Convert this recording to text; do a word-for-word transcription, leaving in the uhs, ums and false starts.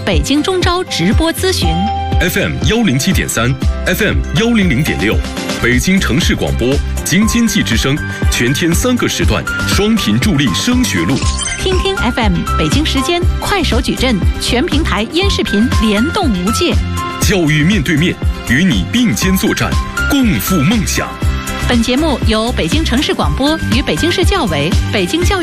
北京中招直播咨询 F M 幺零七点三 ，F M 幺零零点六，北京城市广播京津冀之声，全天三个时段，双频助力升学路。 听听 F M 北京时间，快手矩阵，全平台音视频联动无界。 教育面对面，与你并肩作战，共赴梦想。 本节目由北京城市广播与北京市教委、北京教育